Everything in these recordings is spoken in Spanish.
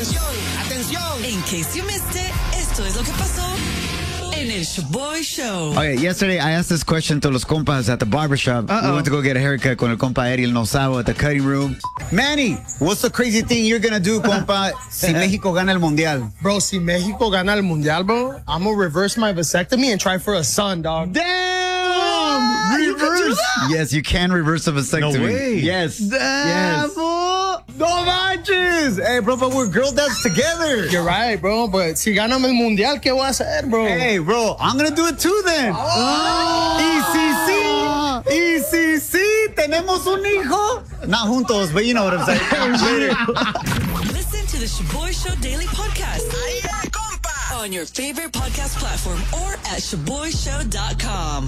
Atención. In case you missed it, esto es lo que pasó en el Shoboy Show. Okay, yesterday I asked this question to los compas at the barbershop. We went to go get a haircut con el compa Eddie El Nosabo at the cutting room. Manny, what's the crazy thing you're gonna do, compa, si México gana el mundial? Bro, si México gana el mundial, bro, I'm gonna reverse my vasectomy and try for a son, dog. Damn! Reverse? Yes, you can reverse a vasectomy. No way. Yes. Damn, yes. No manches! Hey, bro, but we're girl dads together. You're right, bro, but si ganamos el mundial, ¿qué voy a hacer, bro? Hey, bro, I'm gonna do it too then. Y si sí, tenemos un hijo. Not juntos, but you know what I'm saying. Listen to the Shoboy Show Daily Podcast. On your favorite podcast platform or at ShoboyShow.com.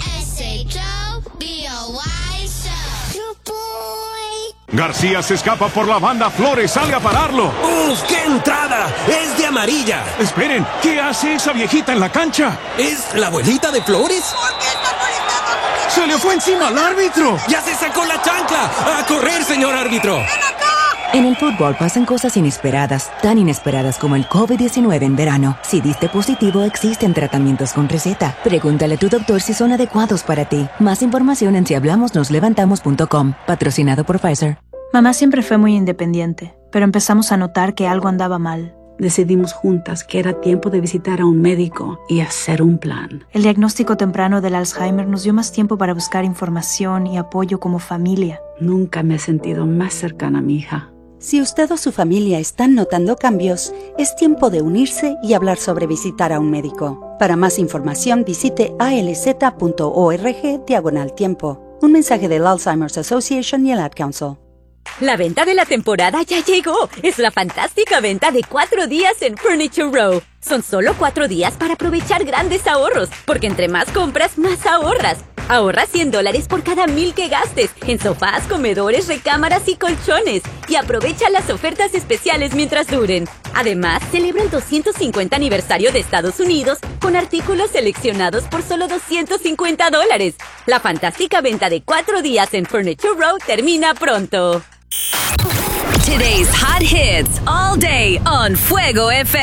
SHOBOY Show. Shoboy. García se escapa por la banda. Flores sale a pararlo. ¡Uf, qué entrada! ¡Es de amarilla! Esperen, ¿qué hace esa viejita en la cancha? ¿Es la abuelita de Flores? ¡Se le fue encima al árbitro! ¡Ya se sacó la chancla! ¡A correr, señor árbitro! En el fútbol pasan cosas inesperadas, tan inesperadas como el COVID-19 en verano. Si diste positivo, existen tratamientos con receta. Pregúntale a tu doctor si son adecuados para ti. Más información en sihablamosnoslevantamos.com. Patrocinado por Pfizer. Mamá siempre fue muy independiente, pero empezamos a notar que algo andaba mal. Decidimos juntas que era tiempo de visitar a un médico y hacer un plan. El diagnóstico temprano del Alzheimer nos dio más tiempo para buscar información y apoyo como familia. Nunca me he sentido más cercana a mi hija. Si usted o su familia están notando cambios, es tiempo de unirse y hablar sobre visitar a un médico. Para más información, visite alz.org/tiempo. Un mensaje del Alzheimer's Association y el Ad Council. La venta de la temporada ya llegó. Es la fantástica venta de 4 días en Furniture Row. Son solo 4 días para aprovechar grandes ahorros, porque entre más compras, más ahorras. Ahorra $100 por cada 1,000 que gastes en sofás, comedores, recámaras y colchones. Y aprovecha las ofertas especiales mientras duren. Además, celebra el 250 aniversario de Estados Unidos con artículos seleccionados por solo $250. La fantástica venta de 4 días en Furniture Row termina pronto. Today's hot hits all day on Fuego FM.